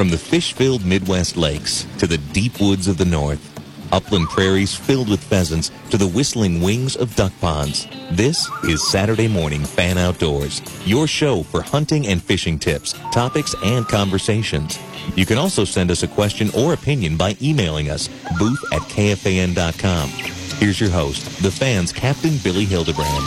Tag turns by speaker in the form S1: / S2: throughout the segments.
S1: From the fish-filled Midwest lakes to the deep woods of the north, upland prairies filled with pheasants to the whistling wings of duck ponds. This is Saturday Morning Fan Outdoors, your show for hunting and fishing tips, topics, and conversations. You can also send us a question or opinion by emailing us, booth@kfan.com. Here's your host, the Fan's Captain Billy Hildebrand.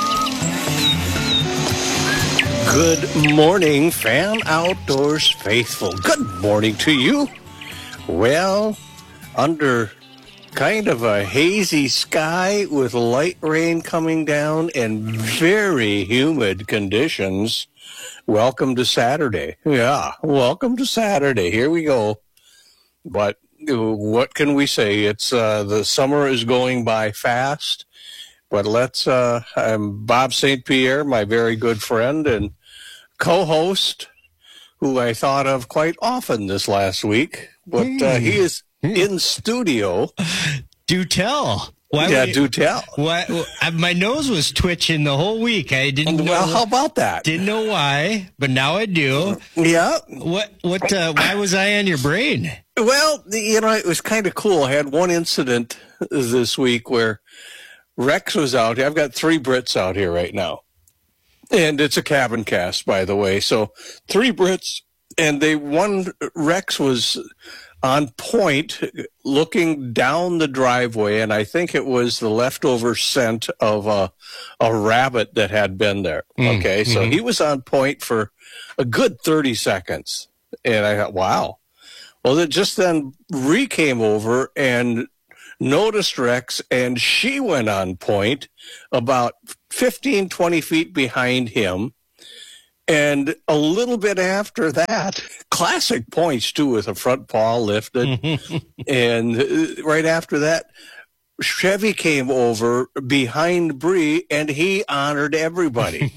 S2: Good morning, Fan Outdoors faithful. Good morning to you. Well, under kind of a hazy sky with light rain coming down and very humid conditions, welcome to Saturday. Yeah, welcome to Saturday. Here we go. But what can we say? It's the summer is going by fast. But I'm Bob St. Pierre, my very good friend and co-host, who I thought of quite often this last week. But he is in studio.
S3: Do tell.
S2: Do tell.
S3: My nose was twitching the whole week. I didn't know.
S2: Well, how about that?
S3: Didn't know why, but now I do.
S2: Yeah.
S3: Why was I on your brain?
S2: Well, it was kind of cool. I had one incident this week where Rex was out here. I've got 3 Brits out here right now. And it's a cabin cast, by the way. So 3 Brits, and Rex was on point looking down the driveway, and I think it was the leftover scent of a rabbit that had been there. Okay, so he was on point for a good 30 seconds. And I thought, wow. Well, just then Ree came over and noticed Rex, and she went on point about 15, 20 feet behind him. And a little bit after that, classic points, too, with a front paw lifted. And right after that, Chevy came over behind Bree, and he honored everybody.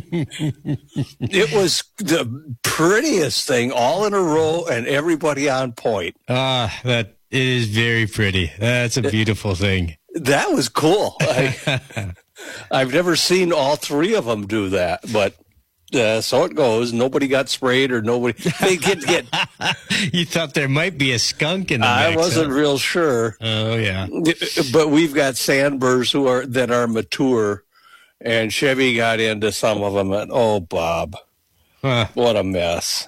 S2: It was the prettiest thing, all in a row, and everybody on point.
S3: It is very pretty. That's a beautiful thing.
S2: That was cool. I've never seen all 3 of them do that, but so it goes. Nobody got sprayed or nobody. They get.
S3: You thought there might be a skunk in the mix.
S2: I wasn't real sure.
S3: Oh yeah.
S2: But we've got sandburs that are mature, and Chevy got into some of them. And oh, Bob, what a mess.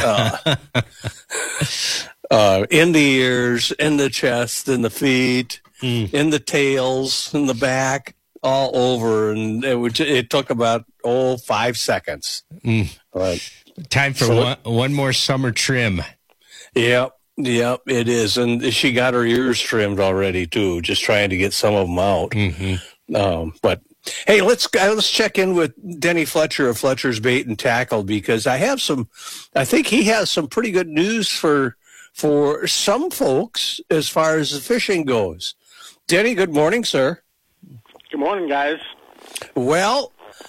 S2: In the ears, in the chest, in the feet, in the tails, in the back, all over, and it took about 5 seconds. But,
S3: time for one more summer trim.
S2: Yep, it is, and she got her ears trimmed already too, just trying to get some of them out. But hey, let's check in with Denny Fletcher of Fletcher's Bait and Tackle, because I think he has some pretty good news for some folks as far as the fishing goes. Denny, good morning, sir.
S4: Good morning, guys.
S2: Well,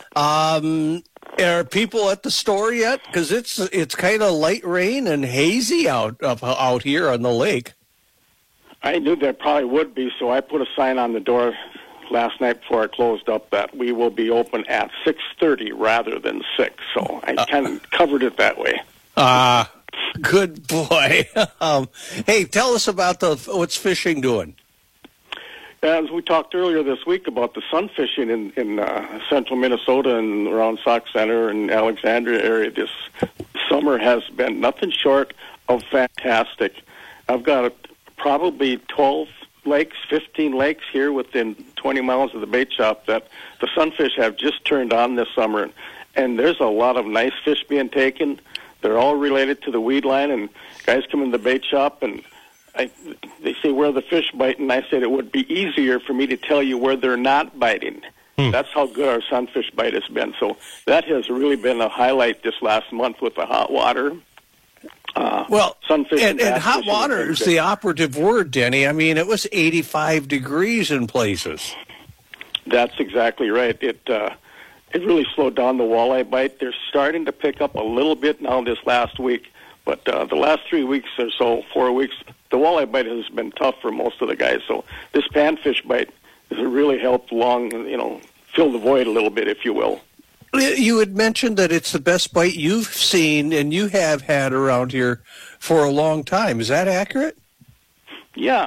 S2: are people at the store yet? Because it's kind of light rain and hazy out here on the lake.
S4: I knew there probably would be, so I put a sign on the door last night before I closed up that we will be open at 6:30 rather than 6. So I kind of covered it that way.
S2: Good boy. Hey, tell us about what's fishing doing.
S4: As we talked earlier this week about the sun fishing in central Minnesota and around Sauk Center and Alexandria area, this summer has been nothing short of fantastic. I've got probably 12 lakes, 15 lakes here within 20 miles of the bait shop that the sunfish have just turned on this summer. And there's a lot of nice fish being taken. They're all related to the weed line, and guys come in the bait shop and they say where the fish bite, and I said it would be easier for me to tell you where they're not biting. That's how good our sunfish bite has been. So that has really been a highlight this last month with the hot water.
S2: Sunfish and hot water is the operative word, Denny. I mean, it was 85 degrees in places.
S4: That's exactly right. It really slowed down the walleye bite. They're starting to pick up a little bit now this last week, but the last 3 weeks or so, 4 weeks, the walleye bite has been tough for most of the guys. So this panfish bite has really helped fill the void a little bit, if you will.
S2: You had mentioned that it's the best bite you've seen and you have had around here for a long time. Is that accurate?
S4: Yeah,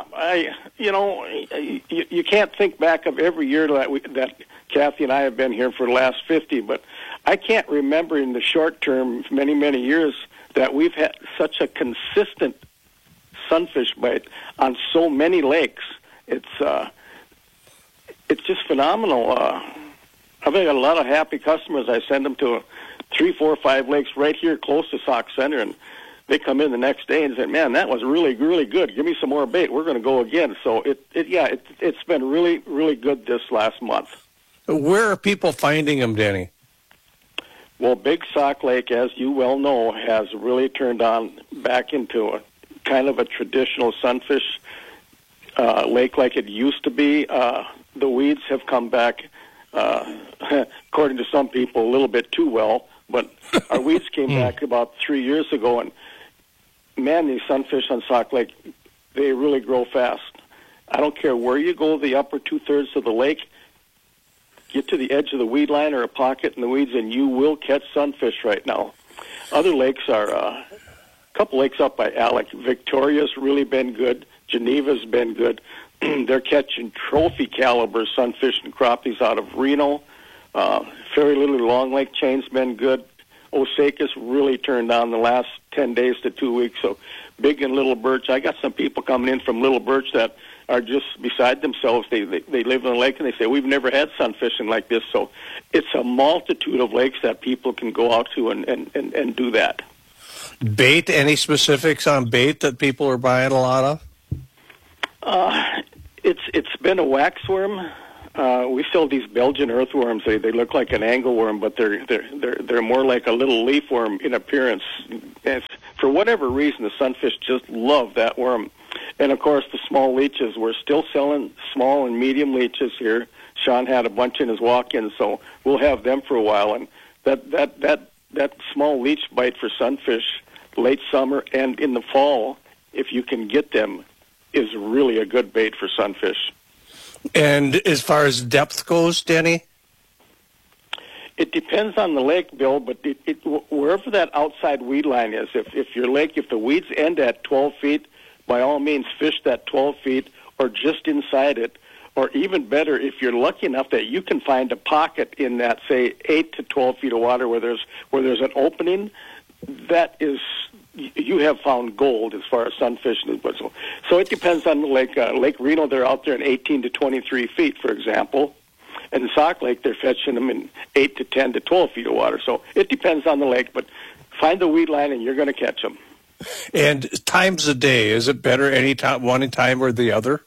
S4: you can't think back of every year that Kathy and I have been here for the last 50, but I can't remember in the short term, many, many years, that we've had such a consistent sunfish bite on so many lakes. It's just phenomenal. I've got a lot of happy customers. I send them to 3, 4, 5 lakes right here close to Sauk Center, and they come in the next day and say, "Man, that was really, really good. Give me some more bait. We're going to go again." So it's been really, really good this last month.
S2: Where are people finding them, Denny?
S4: Well, Big Sauk Lake, as you well know, has really turned on back into a kind of a traditional sunfish lake like it used to be. The weeds have come back, according to some people, a little bit too well. But our weeds came back about 3 years ago, and man, these sunfish on Sauk Lake, they really grow fast. I don't care where you go, the upper 2/3 of the lake, get to the edge of the weed line or a pocket in the weeds, and you will catch sunfish right now. Other lakes are a couple lakes up by Alec. Victoria's really been good. Geneva's been good. They're catching trophy caliber sunfish and crappies out of Reno. Fairly Little Long Lake chain's been good. Osakis really turned on the last 10 days to 2 weeks. So Big and Little Birch. I got some people coming in from Little Birch that are just beside themselves. They live in a lake, and they say, "We've never had sunfishing like this." So it's a multitude of lakes that people can go out to and do that.
S2: Bait, any specifics on bait that people are buying a lot of?
S4: It's been a waxworm. We sell these Belgian earthworms. They look like an angleworm, but they're more like a little leafworm in appearance. And for whatever reason, the sunfish just love that worm. And of course, the small leeches. We're still selling small and medium leeches here. Sean had a bunch in his walk-in, so we'll have them for a while. And that small leech bite for sunfish, late summer and in the fall, if you can get them, is really a good bait for sunfish.
S2: And as far as depth goes, Denny?
S4: It depends on the lake, Bill, but wherever that outside weed line is, if your lake, if the weeds end at 12 feet, by all means fish that 12 feet or just inside it, or even better, if you're lucky enough that you can find a pocket in that, say, 8 to 12 feet of water where there's an opening, that is, you have found gold as far as sunfishing. So it depends on the lake. Lake Reno, they're out there in 18 to 23 feet, for example. And in Sauk Lake, they're fetching them in 8 to 10 to 12 feet of water. So it depends on the lake, but find the weed line and you're going to catch them.
S2: And times a day, is it better any time, one time or the other?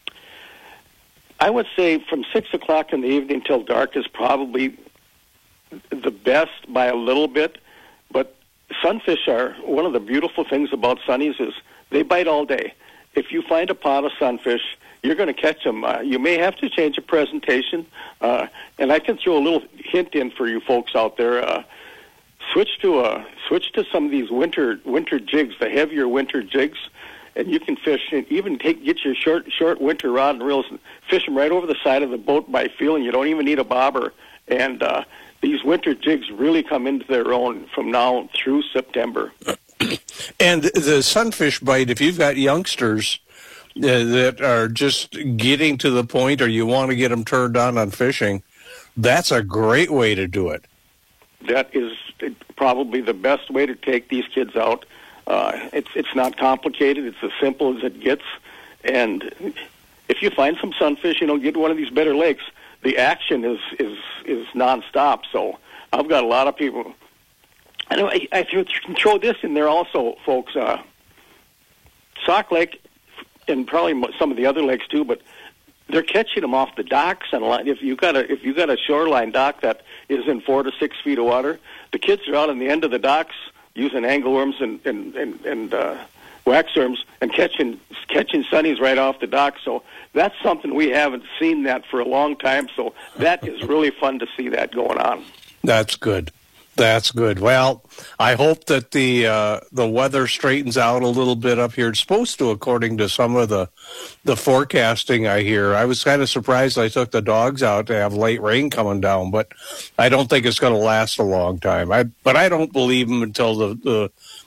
S4: I would say from 6 o'clock in the evening till dark is probably the best by a little bit. But sunfish are, one of the beautiful things about sunnies is they bite all day. If you find a pot of sunfish, you're going to catch them. You may have to change a presentation, and I can throw a little hint in for you folks out there. Switch to some of these winter jigs, the heavier winter jigs, and you can fish. And even get your short winter rod and reels and fish them right over the side of the boat by feeling. You don't even need a bobber. And these winter jigs really come into their own from now through September.
S2: And the sunfish bite, if you've got youngsters that are just getting to the point, or you want to get them turned on fishing, that's a great way to do it.
S4: That is probably the best way to take these kids out. It's not complicated. It's as simple as it gets. And if you find some sunfish, get one of these better lakes. The action is nonstop. So I've got a lot of people. I throw this in there also, folks. Sauk Lake, and probably some of the other lakes too, but they're catching them off the docks. And if you got a shoreline dock that is in 4 to 6 feet of water, the kids are out on the end of the docks using angleworms and waxworms and catching sunnies right off the dock. So that's something we haven't seen that for a long time. So that is really fun to see that going on.
S2: That's good. That's good. Well, I hope that the weather straightens out a little bit up here. It's supposed to, according to some of the forecasting I hear. I was kind of surprised I took the dogs out to have light rain coming down, but I don't think it's going to last a long time. But I don't believe them until the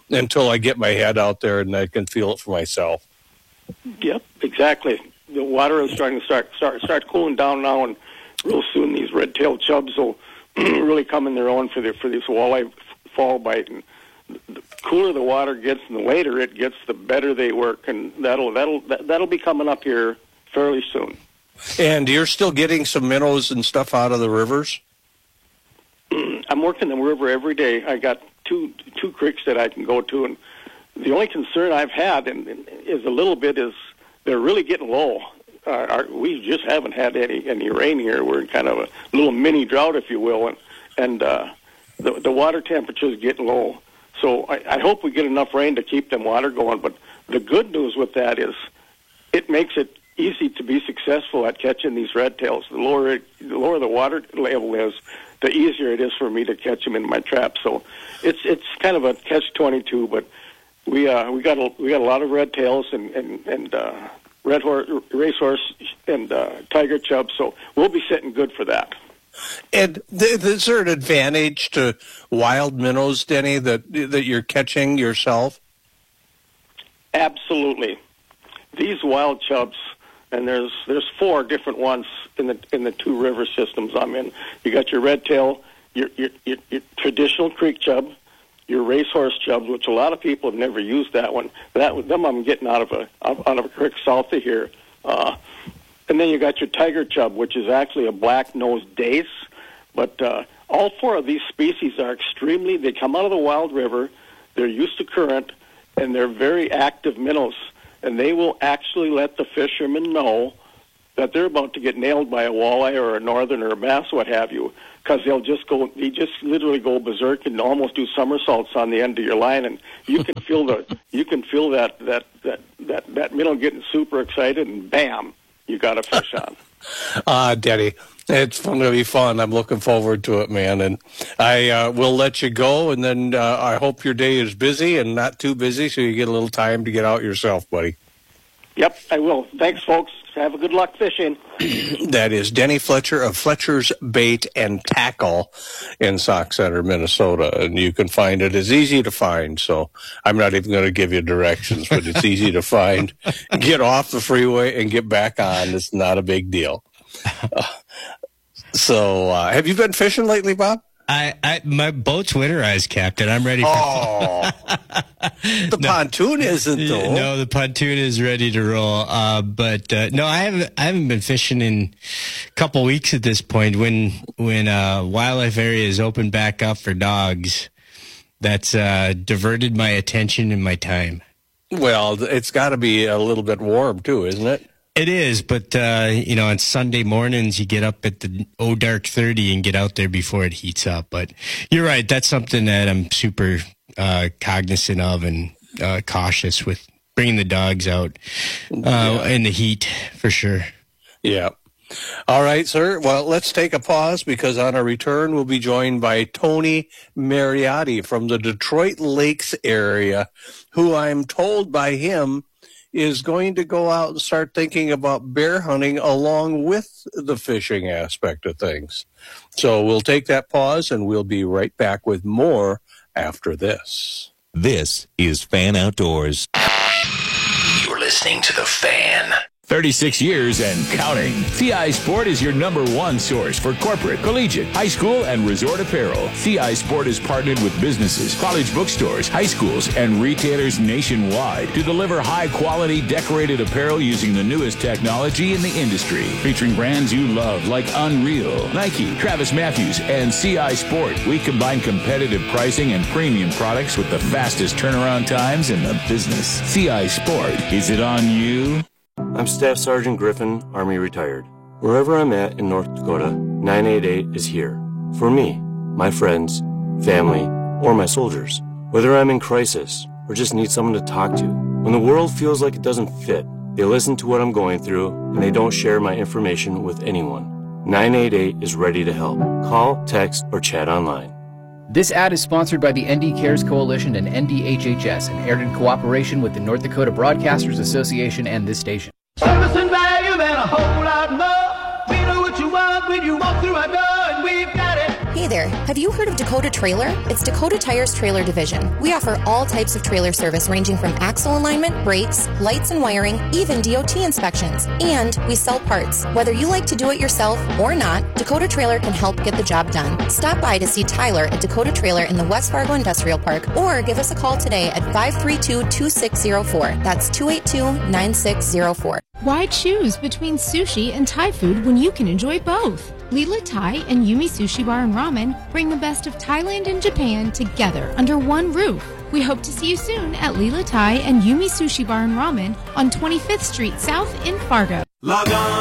S2: until I get my head out there and I can feel it for myself.
S4: Yep, exactly. The water is starting to start cooling down now, and real soon these red-tailed chubs will really come in their own for this walleye fall bite. And the cooler the water gets and the later it gets, the better they work, and that'll be coming up here fairly soon.
S2: And you're still getting some minnows and stuff out of the rivers?
S4: I'm working the river every day. I got two creeks that I can go to, and the only concern I've had is a little bit is they're really getting low. We just haven't had any rain here. We're in kind of a little mini drought, if you will, and the water temperature is getting low. So I hope we get enough rain to keep them water going. But the good news with that is it makes it easy to be successful at catching these red tails. The lower the water level is, the easier it is for me to catch them in my trap. So it's kind of a catch-22, but we got a lot of red tails and racehorse and tiger chub, so we'll be sitting good for that.
S2: And is there an advantage to wild minnows, Denny, that you're catching yourself?
S4: Absolutely. These wild chubs, and there's 4 different ones in the 2 river systems I'm in. You got your red tail, your traditional creek chub, your racehorse chubs, which a lot of people have never used that one. Them I'm getting out of a creek south of here. And then you got your tiger chub, which is actually a black-nosed dace. But all 4 of these species are they come out of the wild river, they're used to current, and they're very active minnows. And they will actually let the fishermen know that they're about to get nailed by a walleye or a northern or a bass, what have you, because they just literally go berserk and almost do somersaults on the end of your line, and you can feel that minnow getting super excited, and bam, you got a fish on.
S2: Denny, it's going to be fun. I'm looking forward to it, man. And I will let you go, and then I hope your day is busy and not too busy, so you get a little time to get out yourself, buddy.
S4: Yep, I will. Thanks, folks. Have a good luck fishing.
S2: That is Denny Fletcher of Fletcher's Bait and Tackle in Sauk Center, Minnesota. And you can find it. It's easy to find, so I'm not even going to give you directions, but it's easy to find. Get off the freeway and get back on. It's not a big deal. So have you been fishing lately, Bob?
S3: My boat's winterized, Captain. I'm ready for
S2: the pontoon isn't, though.
S3: No, the pontoon is ready to roll. But no, I haven't been fishing in a couple weeks at this point. When wildlife areas open back up for dogs, that's diverted my attention and my time.
S2: Well, it's got to be a little bit warm too, isn't it?
S3: It is, but, on Sunday mornings, you get up at the dark 30 and get out there before it heats up. But you're right. That's something that I'm super cognizant of and cautious with bringing the dogs out in the heat, for sure.
S2: Yeah. All right, sir. Well, let's take a pause because on our return, we'll be joined by Tony Mariotti from the Detroit Lakes area, who I'm told by him is going to go out and start thinking about bear hunting along with the fishing aspect of things. So we'll take that pause, and we'll be right back with more after this.
S1: This is Fan Outdoors.
S5: You're listening to The Fan.
S6: 36 years and counting. CI Sport is your #1 source for corporate, collegiate, high school, and resort apparel. CI Sport is partnered with businesses, college bookstores, high schools, and retailers nationwide to deliver high-quality decorated apparel using the newest technology in the industry. Featuring brands you love like Unreal, Nike, Travis Matthews, and CI Sport. We combine competitive pricing and premium products with the fastest turnaround times in the business. CI Sport. Is it on you?
S7: I'm Staff Sergeant Griffin, Army retired. Wherever I'm at in North Dakota, 988 is here. For me, my friends, family, or my soldiers. Whether I'm in crisis or just need someone to talk to. When the world feels like it doesn't fit, they listen to what I'm going through and they don't share my information with anyone. 988 is ready to help. Call, text, or chat online.
S8: This ad is sponsored by the ND Cares Coalition and NDHHS and aired in cooperation with the North Dakota Broadcasters Association and this station.
S9: Service and value and a whole lot more. We know what you want when you walk through our door, and we've got it. Hey there, have you heard of Dakota Trailer? It's Dakota Tire's trailer division. We offer all types of trailer service ranging from axle alignment, brakes, lights and wiring, even DOT inspections. And we sell parts. Whether you like to do it yourself or not, Dakota Trailer can help get the job done. Stop by to see Tyler at Dakota Trailer in the West Fargo Industrial Park or give us a call today at 532-2604. That's 282-9604.
S10: Why choose between sushi and Thai food when you can enjoy both? Lila Thai and Yumi Sushi Bar and Ramen bring the best of Thailand and Japan together under one roof. We hope to see you soon at Lila Thai and Yumi Sushi Bar and Ramen on 25th Street South in Fargo.
S11: Log on